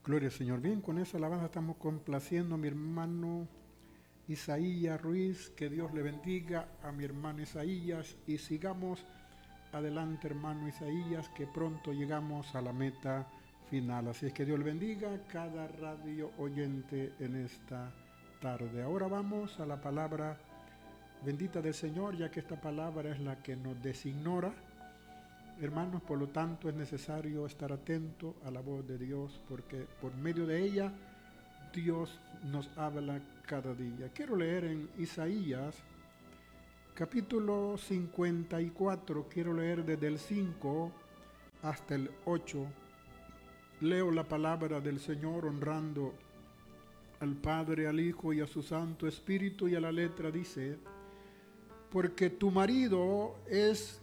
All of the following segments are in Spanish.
Gloria al Señor. Bien, con esa alabanza estamos complaciendo a mi hermano Isaías Ruiz. Que Dios le bendiga a mi hermano Isaías y sigamos adelante, hermano Isaías, que pronto llegamos a la meta final. Así es que Dios le bendiga a cada radio oyente en esta tarde. Ahora vamos a la palabra bendita del Señor, ya que esta palabra es la que nos designora. Hermanos, por lo tanto es necesario estar atento a la voz de Dios, porque por medio de ella Dios nos habla cada día. Quiero leer en Isaías capítulo 54, quiero leer desde el 5 hasta el 8. Leo la palabra del Señor honrando al Padre, al Hijo y a su Santo Espíritu, y a la letra dice: porque tu marido es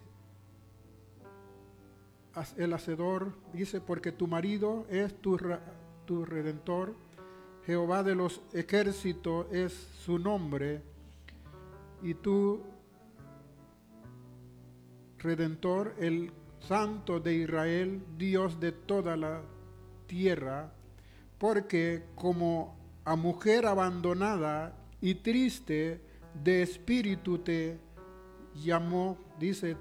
el hacedor, dice, porque tu marido es tu redentor, Jehová de los ejércitos es su nombre, y tu redentor, el Santo de Israel, Dios de toda la tierra, porque como a mujer abandonada y triste de espíritu te llamó, dice,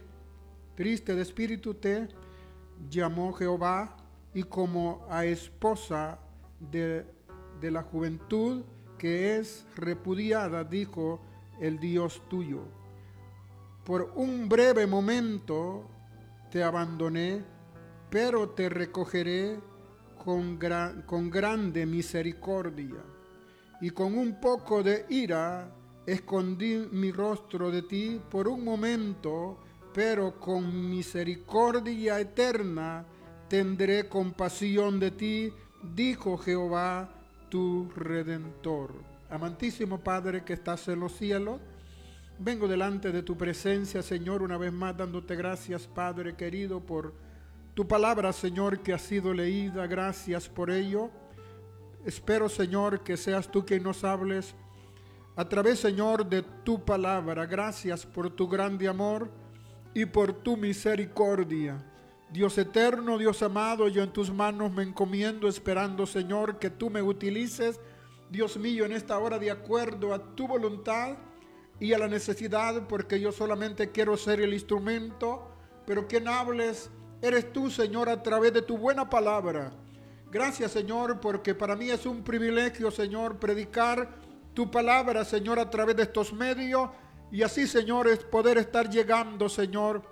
triste de espíritu te llamó Jehová, y como a esposa de la juventud que es repudiada, dijo el Dios tuyo. Por un breve momento te abandoné, pero te recogeré con grande misericordia, y con un poco de ira escondí mi rostro de ti por un momento, pero con misericordia eterna tendré compasión de ti, dijo Jehová tu Redentor. Amantísimo Padre que estás en los cielos, vengo delante de tu presencia, Señor, una vez más dándote gracias, Padre querido, por tu palabra, Señor, que ha sido leída. Gracias por ello. Espero, Señor, que seas tú quien nos hables a través, Señor, de tu palabra. Gracias por tu grande amor y por tu misericordia. Dios eterno, Dios amado, yo en tus manos me encomiendo, esperando, Señor, que tú me utilices, Dios mío, en esta hora de acuerdo a tu voluntad y a la necesidad, porque yo solamente quiero ser el instrumento, pero quien hables eres tú, Señor, a través de tu buena palabra. Gracias, Señor, porque para mí es un privilegio, Señor, predicar tu palabra, Señor, a través de estos medios, y así, Señor, es poder estar llegando, Señor,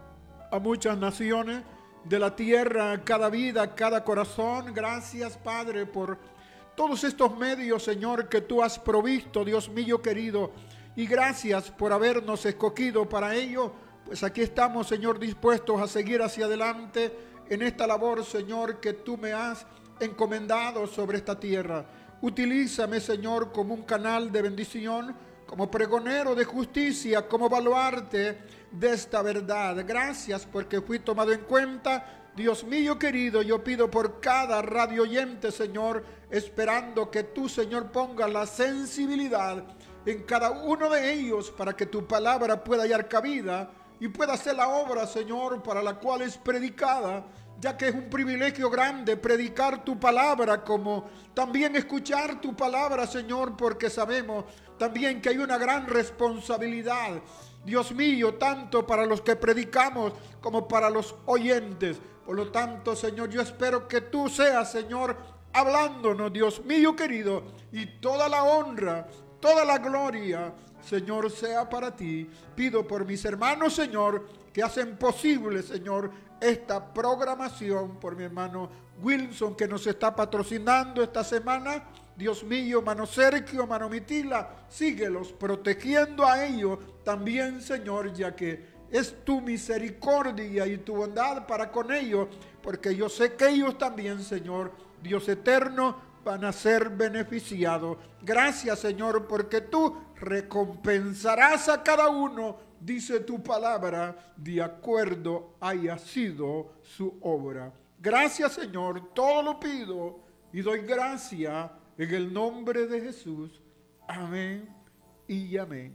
a muchas naciones de la tierra, a cada vida, a cada corazón. Gracias, Padre, por todos estos medios, Señor, que tú has provisto, Dios mío querido, y gracias por habernos escogido para ello. Pues aquí estamos, Señor, dispuestos a seguir hacia adelante en esta labor, Señor, que tú me has encomendado sobre esta tierra. Utilízame, Señor, como un canal de bendición, como pregonero de justicia, como baluarte de esta verdad. Gracias porque fui tomado en cuenta. Dios mío querido, yo pido por cada radio oyente, Señor, esperando que tú, Señor, pongas la sensibilidad en cada uno de ellos para que tu palabra pueda hallar cabida y pueda hacer la obra, Señor, para la cual es predicada, ya que es un privilegio grande predicar tu palabra, como también escuchar tu palabra, Señor, porque sabemos también que hay una gran responsabilidad, Dios mío, tanto para los que predicamos como para los oyentes. Por lo tanto, Señor, yo espero que tú seas, Señor, hablándonos, Dios mío querido, y toda la honra, toda la gloria, Señor, sea para ti. Pido por mis hermanos, Señor, que hacen posible, Señor, esta programación, por mi hermano Wilson, que nos está patrocinando esta semana. Dios mío, hermano Sergio, hermano Mitila, síguelos protegiendo a ellos también, Señor, ya que es tu misericordia y tu bondad para con ellos, porque yo sé que ellos también, Señor, Dios eterno, van a ser beneficiados. Gracias, Señor, porque tú recompensarás a cada uno, dice tu palabra, de acuerdo haya sido su obra. Gracias, Señor, todo lo pido y doy gracia en el nombre de Jesús. Amén y amén.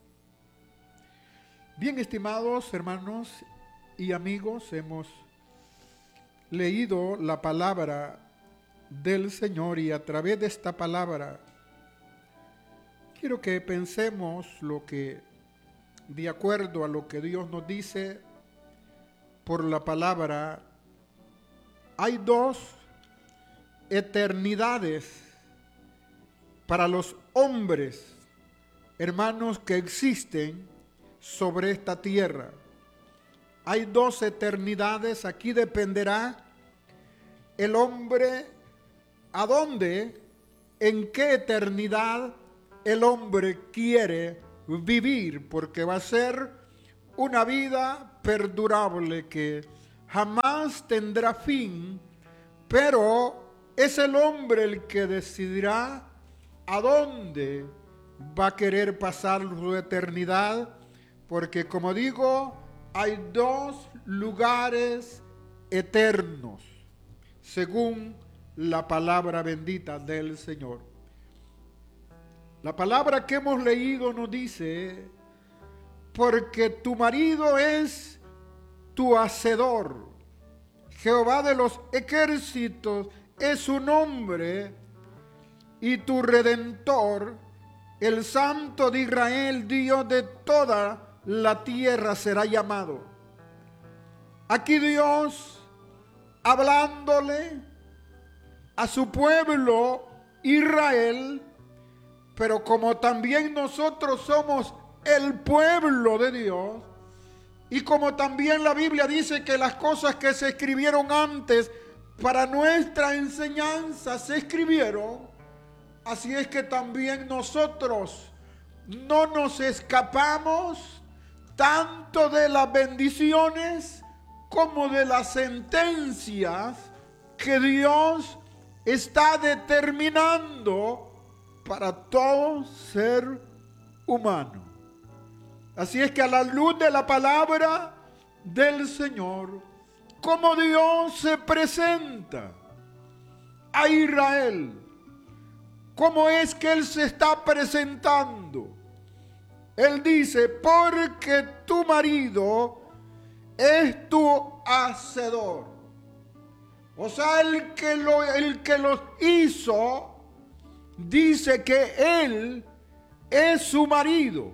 Bien, estimados hermanos y amigos, hemos leído la palabra del Señor, y a través de esta palabra quiero que pensemos lo que, de acuerdo a lo que Dios nos dice por la palabra, hay dos eternidades para los hombres, hermanos, que existen sobre esta tierra. Hay dos eternidades. Aquí dependerá el hombre a dónde, en qué eternidad el hombre quiere vivir, porque va a ser una vida perdurable que jamás tendrá fin, pero es el hombre el que decidirá a dónde va a querer pasar su eternidad, porque como digo, hay dos lugares eternos, según la palabra bendita del Señor. La palabra que hemos leído nos dice: porque tu marido es tu hacedor, Jehová de los ejércitos es su nombre, y tu redentor, el Santo de Israel, Dios de toda la tierra será llamado. Aquí Dios hablándole a su pueblo Israel, pero como también nosotros somos el pueblo de Dios, y como también la Biblia dice que las cosas que se escribieron antes para nuestra enseñanza se escribieron, así es que también nosotros no nos escapamos tanto de las bendiciones como de las sentencias que Dios está determinando para todo ser humano. Así es que a la luz de la palabra del Señor, como Dios se presenta a Israel, cómo es que Él se está presentando. Él dice: porque tu marido es tu hacedor. O sea, el que los hizo, dice que Él es su marido.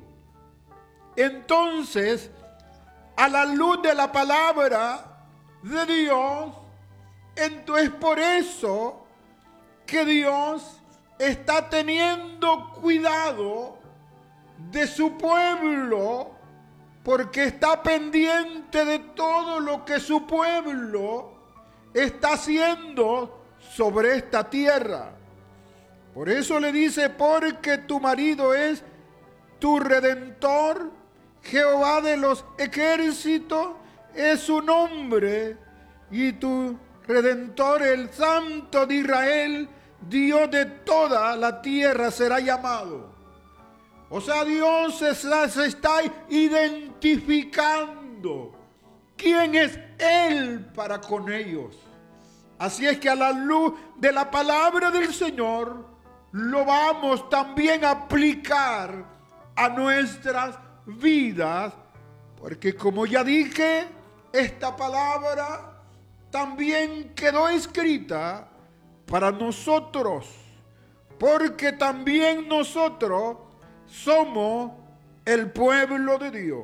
Entonces, a la luz de la palabra de Dios, entonces por eso que Dios está teniendo cuidado de su pueblo, porque está pendiente de todo lo que su pueblo está haciendo sobre esta tierra. Por eso le dice: porque tu marido es tu redentor, Jehová de los ejércitos es su nombre, y tu redentor, el Santo de Israel, Dios de toda la tierra será llamado. O sea, Dios se está identificando quién es Él para con ellos. Así es que a la luz de la palabra del Señor lo vamos también a aplicar a nuestras vidas, porque como ya dije, esta palabra también quedó escrita para nosotros, porque también nosotros somos el pueblo de Dios.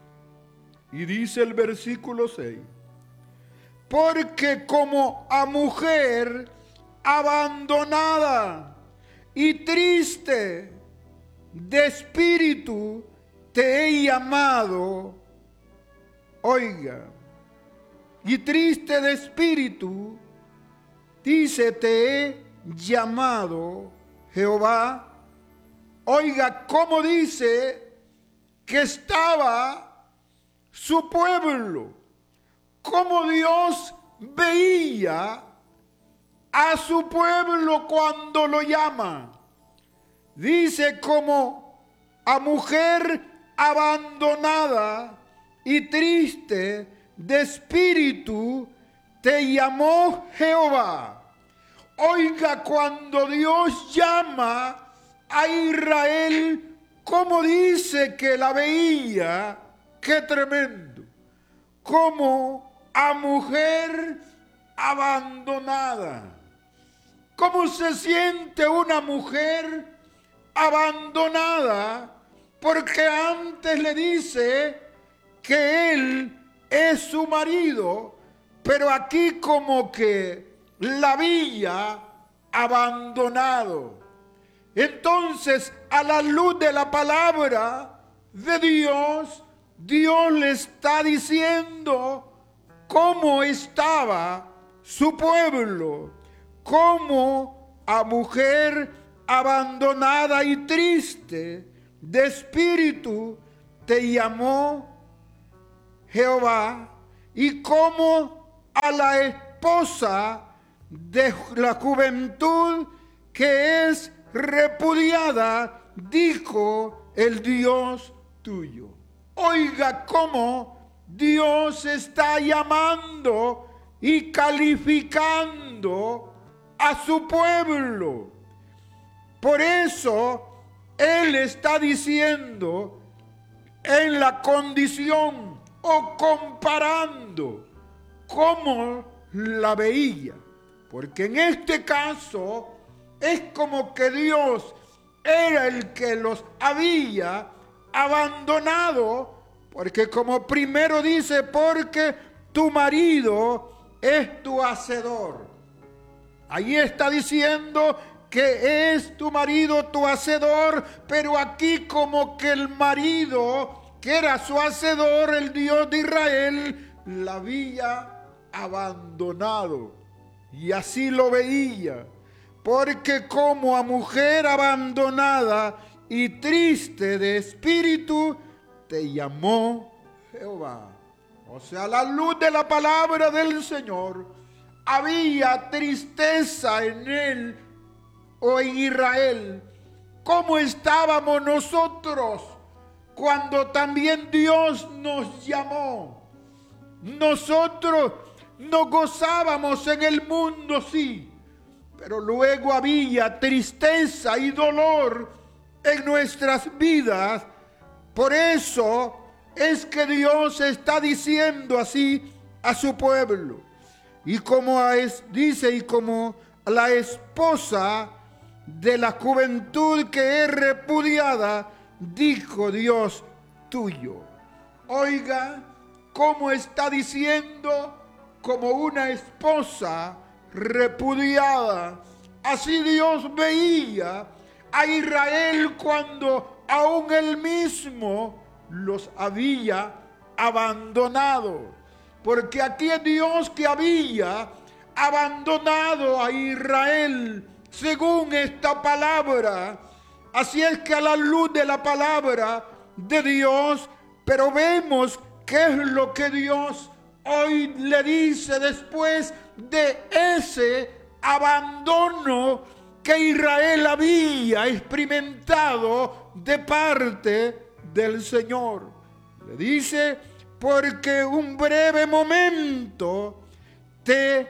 Y dice el versículo 6: porque como a mujer abandonada y triste de espíritu te he llamado. Oiga, y triste de espíritu, dice, te he llamado Jehová. Oiga, cómo dice que estaba su pueblo, cómo Dios veía a su pueblo cuando lo llama. Dice: como a mujer abandonada y triste de espíritu te llamó Jehová. Oiga, cuando Dios llama a Israel, ¿cómo dice que la veía? ¡Qué tremendo! Como a mujer abandonada. ¿Cómo se siente una mujer abandonada? Porque antes le dice que él es su marido, pero aquí como que la había abandonado. Entonces, a la luz de la palabra de Dios, Dios le está diciendo cómo estaba su pueblo, cómo a mujer abandonada y triste de espíritu te llamó Jehová, y cómo a la esposa de la juventud que es repudiada dijo el Dios tuyo. Oiga cómo Dios está llamando y calificando a su pueblo. Por eso Él está diciendo en la condición o comparando cómo la veía. Porque en este caso es como que Dios era el que los había abandonado, porque como primero dice, porque tu marido es tu hacedor. Ahí está diciendo que es tu marido tu hacedor, pero aquí como que el marido, que era su hacedor, el Dios de Israel, la había abandonado. Y así lo veía, porque como a mujer abandonada y triste de espíritu, te llamó Jehová. O sea, a la luz de la palabra del Señor, había tristeza en él o en Israel. ¿Cómo estábamos nosotros cuando también Dios nos llamó? Nosotros nos gozábamos en el mundo, sí, pero luego había tristeza y dolor en nuestras vidas. Por eso es que Dios está diciendo así a su pueblo. Y como dice, y como la esposa de la juventud que es repudiada, dijo Dios tuyo. Oiga cómo está diciendo como una esposa repudiada. Así Dios veía a Israel cuando aún él mismo los había abandonado. Porque aquí es Dios que había abandonado a Israel según esta palabra. Así es que a la luz de la palabra de Dios, pero vemos qué es lo que Dios hoy le dice después de ese abandono que Israel había experimentado de parte del Señor. Le dice, porque un breve momento te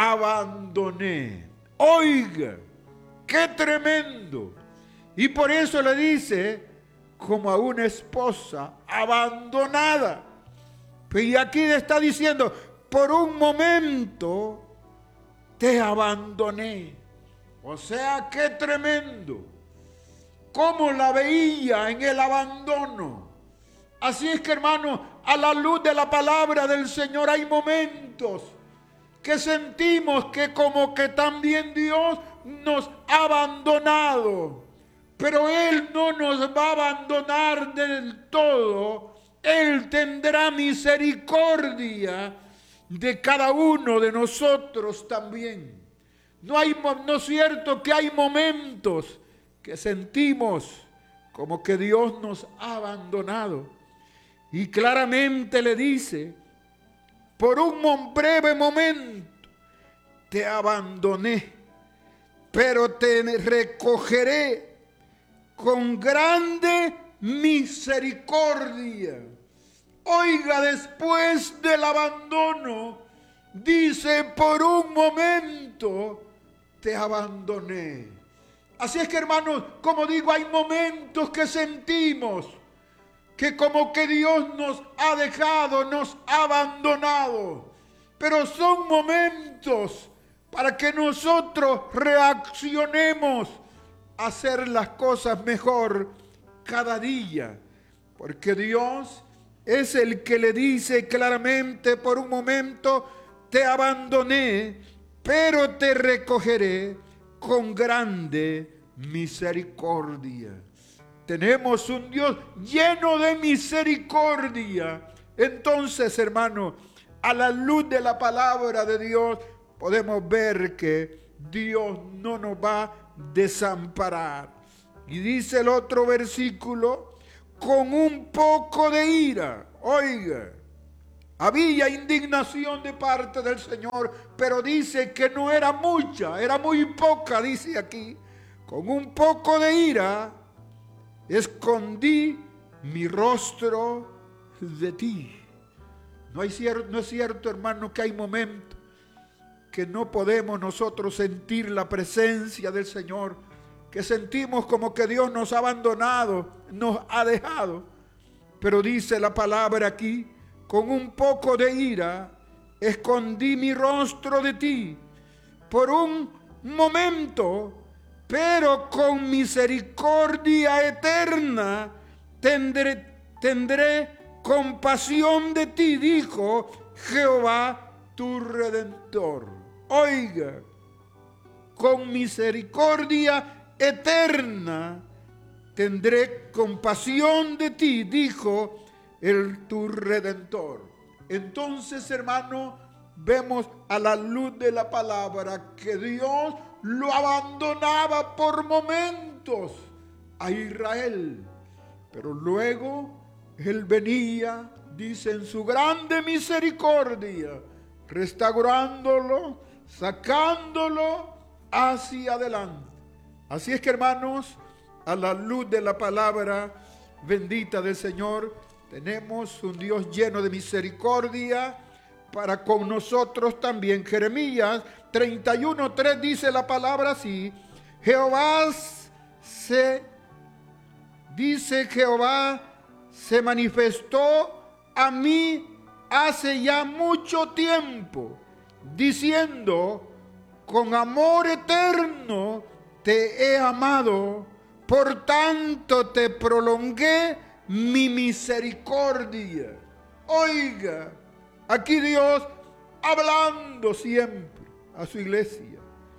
abandoné. Oiga, qué tremendo. Y por eso le dice, como a una esposa abandonada. Y aquí le está diciendo, por un momento te abandoné. O sea, qué tremendo. Cómo la veía en el abandono. Así es que, hermano, a la luz de la palabra del Señor hay momentos que sentimos que como que también Dios nos ha abandonado. Pero Él no nos va a abandonar del todo. Él tendrá misericordia de cada uno de nosotros también. No es cierto que hay momentos que sentimos como que Dios nos ha abandonado. Y claramente le dice, por un breve momento te abandoné, pero te recogeré con grande misericordia. Oiga, después del abandono, dice, por un momento te abandoné. Así es que, hermanos, como digo, hay momentos que sentimos que como que Dios nos ha dejado, nos ha abandonado. Pero son momentos para que nosotros reaccionemos a hacer las cosas mejor cada día. Porque Dios es el que le dice claramente: por un momento te abandoné, pero te recogeré con grande misericordia. Tenemos un Dios lleno de misericordia. Entonces, hermano, a la luz de la palabra de Dios, podemos ver que Dios no nos va a desamparar. Y dice el otro versículo: con un poco de ira. Oiga, había indignación de parte del Señor, pero dice que no era mucha, era muy poca, dice aquí. Con un poco de ira escondí mi rostro de ti. No es cierto, hermano, que hay momentos que no podemos nosotros sentir la presencia del Señor, que sentimos como que Dios nos ha abandonado, nos ha dejado. Pero dice la palabra aquí: con un poco de ira escondí mi rostro de ti por un momento, pero con misericordia eterna tendré compasión de ti, dijo Jehová tu Redentor. Oiga, con misericordia eterna tendré compasión de ti, dijo tu Redentor. Entonces, hermano, vemos a la luz de la palabra que Dios lo abandonaba por momentos a Israel, pero luego Él venía, dice, en su grande misericordia, restaurándolo, sacándolo hacia adelante. Así es que, hermanos, a la luz de la palabra bendita del Señor, tenemos un Dios lleno de misericordia para con nosotros también. Jeremías 31:3 dice la palabra así: Jehová se manifestó a mí hace ya mucho tiempo, diciendo: con amor eterno te he amado, por tanto te prolongué mi misericordia. Oiga, aquí Dios hablando siempre a su iglesia.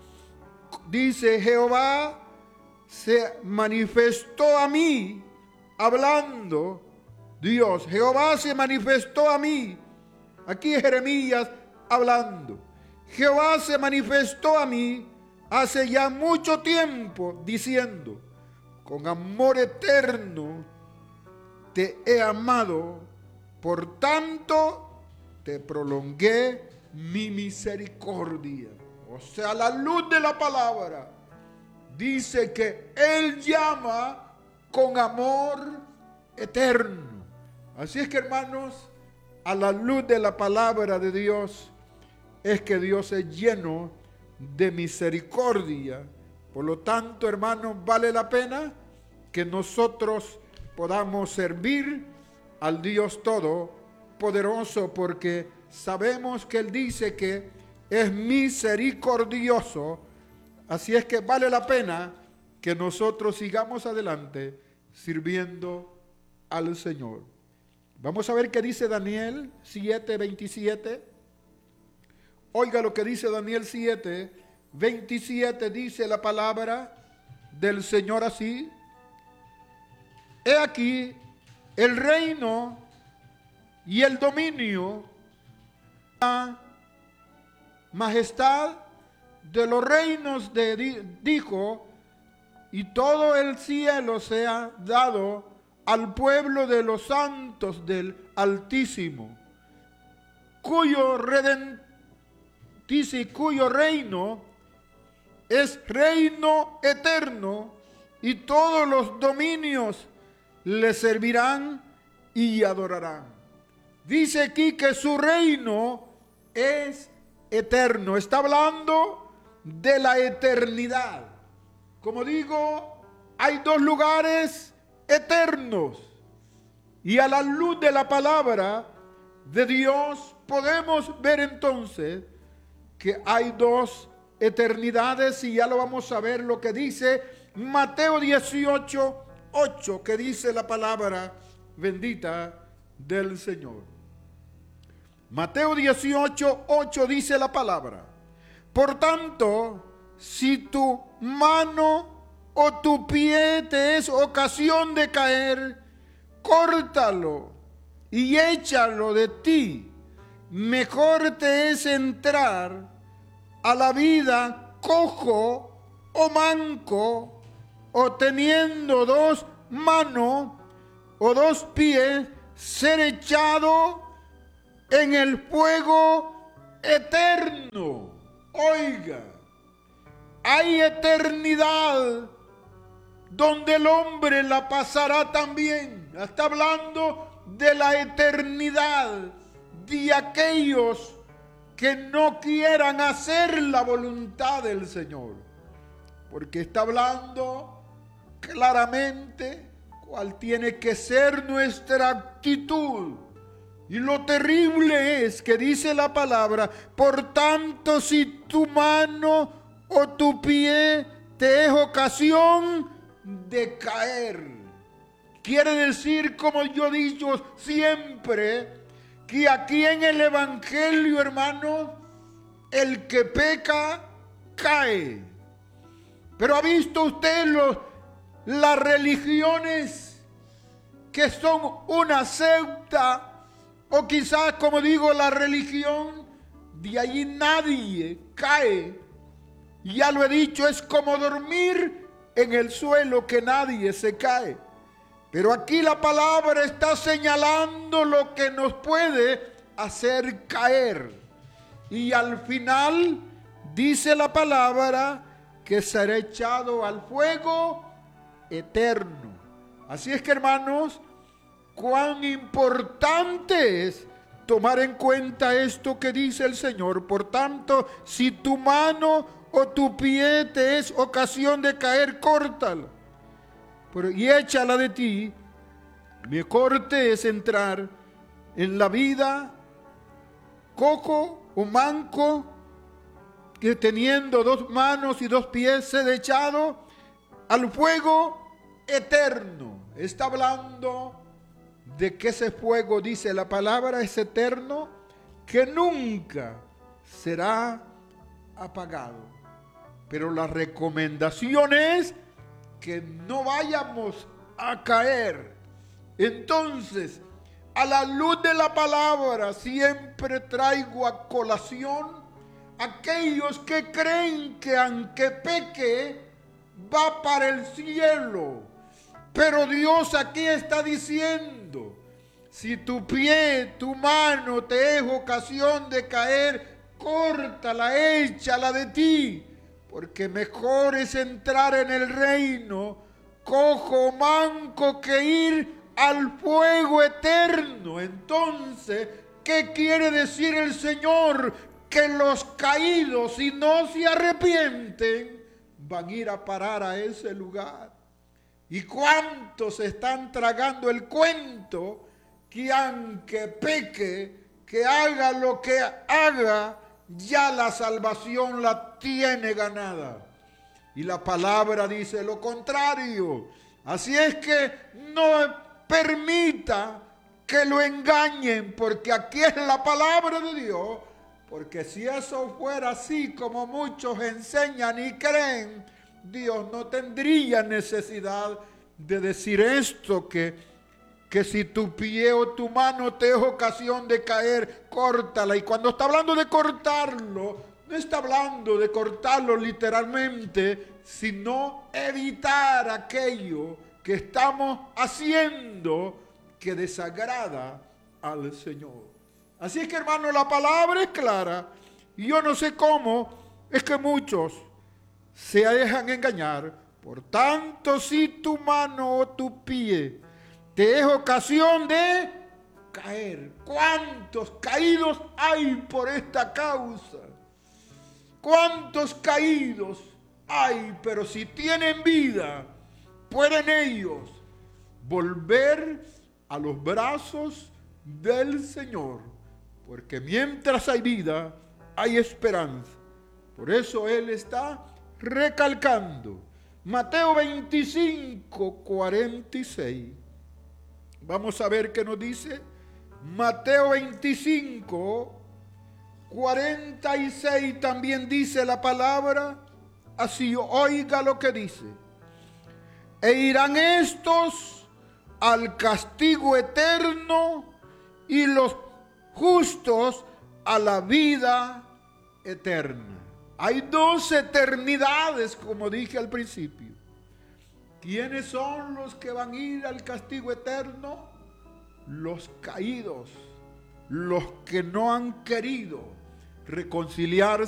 Dice: Jehová se manifestó a mí, hablando Dios. Jehová se manifestó a mí. Aquí Jeremías hablando. Jehová se manifestó a mí hace ya mucho tiempo, diciendo: con amor eterno te he amado, por tanto te prolongué mi misericordia. O sea, la luz de la palabra dice que Él llama con amor eterno. Así es que, hermanos, a la luz de la palabra de Dios es que Dios es lleno de misericordia. Por lo tanto, hermanos, vale la pena que nosotros podamos servir al Dios Todopoderoso, porque sabemos que Él dice que es misericordioso. Así es que vale la pena que nosotros sigamos adelante sirviendo al Señor. Vamos a ver qué dice Daniel 7:27. Oiga lo que dice Daniel 7:27. Dice la palabra del Señor así: he aquí el reino y el dominio, la majestad de los reinos dijo, y todo el cielo se ha dado al pueblo de los santos del Altísimo, cuyo reino es reino eterno, y todos los dominios le servirán y adorarán. Dice aquí que su reino es eterno. Está hablando de la eternidad. Como digo, hay dos lugares eternos. Y a la luz de la palabra de Dios podemos ver entonces que hay dos eternidades, y ya lo vamos a ver lo que dice Mateo 18:8, que dice la palabra bendita del Señor. Mateo 18:8 dice la palabra: por tanto, si tu mano o tu pie te es ocasión de caer, córtalo y échalo de ti. Mejor te es entrar a la vida cojo o manco, o teniendo dos manos o dos pies, ser echado en el fuego eterno. Oiga, hay eternidad donde el hombre la pasará también. Está hablando de la eternidad de aquellos que no quieran hacer la voluntad del Señor, porque está hablando claramente cuál tiene que ser nuestra actitud. Y lo terrible es que dice la palabra: por tanto, si tu mano o tu pie te es ocasión de caer. Quiere decir, como yo he dicho siempre, que aquí en el Evangelio, hermano, el que peca cae. Pero ¿ha visto usted las religiones que son una secta? O quizás, como digo, la religión, de allí nadie cae. Ya lo he dicho, es como dormir en el suelo, que nadie se cae. Pero aquí la palabra está señalando lo que nos puede hacer caer. Y al final dice la palabra que será echado al fuego eterno. Así es que, hermanos, cuán importante es tomar en cuenta esto que dice el Señor. Por tanto, si tu mano o tu pie te es ocasión de caer, córtala y échala de ti. Mejor te es entrar en la vida cojo o manco, que teniendo dos manos y dos pies, ser echado al fuego eterno. Está hablando de que ese fuego, dice la palabra, es eterno, que nunca será apagado. Pero la recomendación es que no vayamos a caer. Entonces, a la luz de la palabra, siempre traigo a colación aquellos que creen que aunque peque, va para el cielo. Pero Dios aquí está diciendo: si tu pie, tu mano te es ocasión de caer, córtala, échala de ti, porque mejor es entrar en el reino cojo o manco que ir al fuego eterno. Entonces, ¿qué quiere decir el Señor? Que los caídos, si no se arrepienten, van a ir a parar a ese lugar. ¿Y cuántos están tragando el cuento que aunque peque, que haga lo que haga, ya la salvación la tiene ganada? Y la palabra dice lo contrario. Así es que no permita que lo engañen, porque aquí es la palabra de Dios. Porque si eso fuera así como muchos enseñan y creen, Dios no tendría necesidad de decir esto, que si tu pie o tu mano te es ocasión de caer, córtala. Y cuando está hablando de cortarlo, no está hablando de cortarlo literalmente, sino evitar aquello que estamos haciendo que desagrada al Señor. Así es que, hermano, la palabra es clara, y yo no sé cómo es que muchos se dejan engañar. Por tanto, si tu mano o tu pie te es ocasión de caer. ¿Cuántos caídos hay por esta causa? ¿Cuántos caídos hay? Pero si tienen vida, pueden ellos volver a los brazos del Señor. Porque mientras hay vida, hay esperanza. Por eso él está recalcando. Mateo 25, 46. Vamos a ver qué nos dice. Mateo 25, 46 también dice la palabra. Así, oiga lo que dice. E irán estos al castigo eterno y los justos a la vida eterna. Hay dos eternidades, como dije al principio. ¿Quiénes son los que van a ir al castigo eterno? Los caídos, los que no han querido reconciliarse